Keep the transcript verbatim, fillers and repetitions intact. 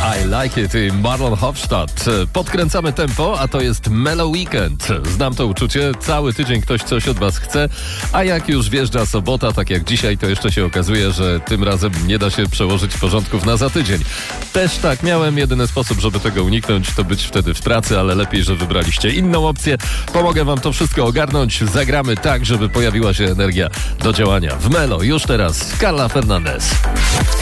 I Like It i Marlon Hofstadt. Podkręcamy tempo, a to jest Mellow Weekend. Znam to uczucie, cały tydzień ktoś coś od was chce, a jak już wjeżdża sobota, tak jak dzisiaj, to jeszcze się okazuje, że tym razem nie da się przełożyć porządków na za tydzień. Też tak miałem, jedyny sposób, żeby tego uniknąć, to być wtedy w pracy, ale lepiej, że wybraliście inną opcję. Pomogę wam to wszystko ogarnąć, zagramy tak, żeby pojawiła się energia do działania. W Melo już teraz Carla Fernandez.